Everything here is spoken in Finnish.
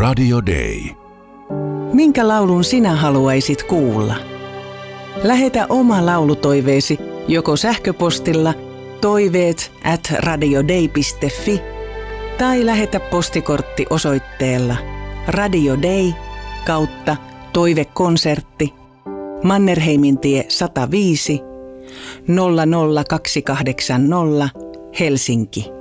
Radio Day. Minkä laulun sinä haluaisit kuulla? Lähetä oma laulutoiveesi joko sähköpostilla toiveet@radioday.fi tai lähetä postikortti osoitteella Radio Day /Toivekonsertti Mannerheimintie 105 00280 Helsinki.